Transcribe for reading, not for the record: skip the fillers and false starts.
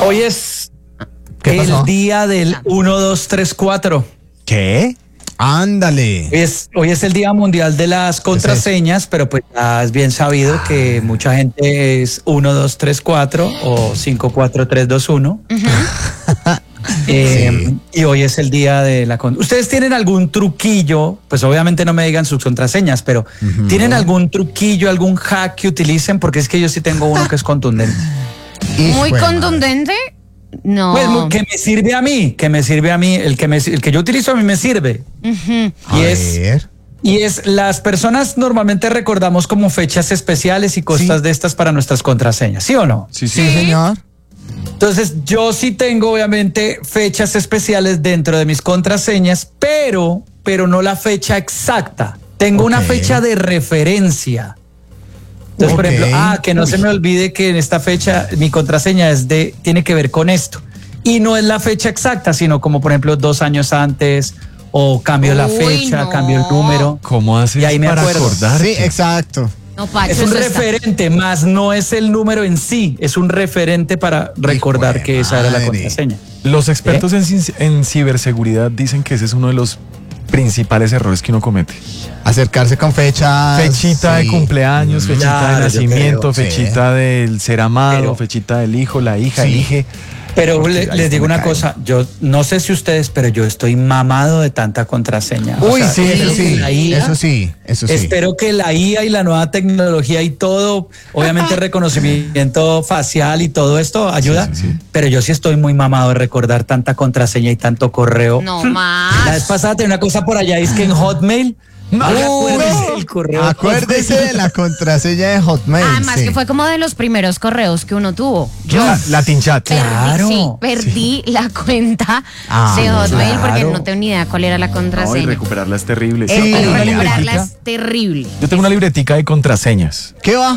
Hoy es ¿Qué pasó? el día del 1, 2, 3, 4. ¿Qué? Ándale. Hoy es el Día Mundial de las Contraseñas, pero pues ya es bien sabido que mucha gente es 1, 2, 3, 4 o 5, 4, 3, 2, 1. Y hoy es el día de la... ¿Ustedes tienen algún truquillo? Pues obviamente no me digan sus contraseñas, pero ¿tienen algún truquillo, algún hack que utilicen? Porque es que yo sí tengo uno que es contundente. ¿Muy contundente? No. Pues que me sirve a mí, el que yo utilizo a mí me sirve. Y es, las personas normalmente recordamos como fechas especiales y cosas de estas para nuestras contraseñas, ¿sí o no? Sí, señor. Entonces yo sí tengo obviamente fechas especiales dentro de mis contraseñas, pero no la fecha exacta. Tengo una fecha de referencia. Entonces, por ejemplo, que no se me olvide que en esta fecha mi contraseña tiene que ver con esto. Y no es la fecha exacta, sino como por ejemplo 2 años antes, o cambio la fecha, cambio el número. ¿Cómo haces y ahí me para acuerdo. acordarte? Sí, exacto. No, Pacho, Es un eso está- referente, más no es el número en sí, es un referente para recordar que esa era la contraseña. Los expertos en ciberseguridad dicen que ese es uno de los principales errores que uno comete. Acercarse con fechas. Fechita de cumpleaños, fechita Claro, de nacimiento, yo creo, fechita del ser amado, Pero- fechita del hijo, la hija, el hije. Pero Porque ahí les digo me una cae. cosa, yo no sé si ustedes, pero yo estoy mamado de tanta contraseña. Uy, O sea, sí, espero eso que sí, la IA eso sí. Espero que la IA y la nueva tecnología y todo, obviamente reconocimiento facial y todo esto ayuda, pero yo sí estoy muy mamado de recordar tanta contraseña y tanto correo. No La más. vez pasada tenía una cosa por allá, es que en Hotmail, acuérdese del correo. Acuérdese de la contraseña de Hotmail. Además que fue como de los primeros correos que uno tuvo. Yo Latin Chat. Claro. perdí la cuenta de Hotmail porque no tengo ni idea cuál era la No, y contraseña. recuperarla es terrible. Recuperarla libretica. es terrible. Yo tengo una libretica de contraseñas. ¿Qué va?